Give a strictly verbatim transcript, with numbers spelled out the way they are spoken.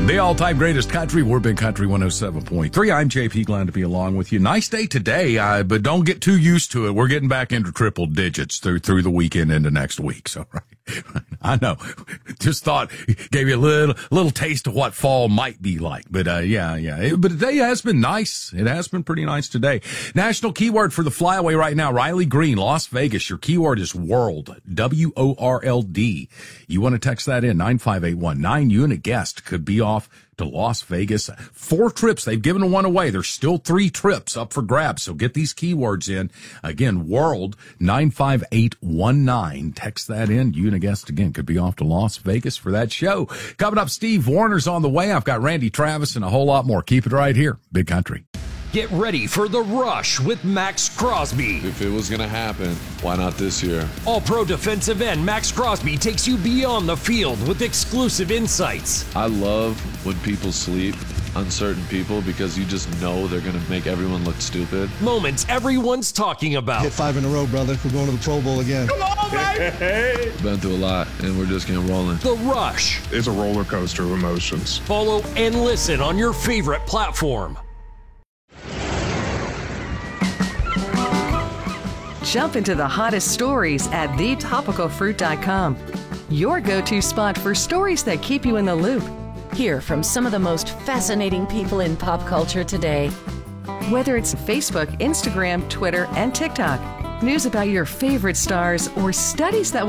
The all-time greatest country, we're Big Country one oh seven point three. I'm J P, glad to be along with you. Nice day today, uh, but don't get too used to it. We're getting back into triple digits through through the weekend into next week. So, right, I know. Just thought, gave you a little little taste of what fall might be like. But, uh, yeah, yeah. It, but today has been nice. It has been pretty nice today. National keyword for the flyaway right now, Riley Green, Las Vegas. Your keyword is world, W O R L D. You want to text that in, nine five eight one nine. You and a guest could be off to Las Vegas. Four trips. They've given one away. There's still three trips up for grabs. So get these keywords in. Again, world, nine five eight one nine. Text that in. You and a guest, again, could be off to Las Vegas for that show. Coming up, Steve Warner's on the way. I've got Randy Travis and a whole lot more. Keep it right here. Big Country. Get ready for The Rush with Max Crosby. If it was going to happen, why not this year? All-pro defensive end Max Crosby takes you beyond the field with exclusive insights. I love when people sleep on certain people because you just know they're going to make everyone look stupid. Moments everyone's talking about. Hit five in a row, brother. We're going to the Pro Bowl again. Come on, baby! Been through a lot, and we're just getting rolling. The Rush. It's a roller coaster of emotions. Follow and listen on your favorite platform. Jump into the hottest stories at the topical fruit dot com. Your go-to spot for stories that keep you in the loop. Hear from some of the most fascinating people in pop culture today. Whether it's Facebook, Instagram, Twitter, and TikTok, news about your favorite stars, or studies that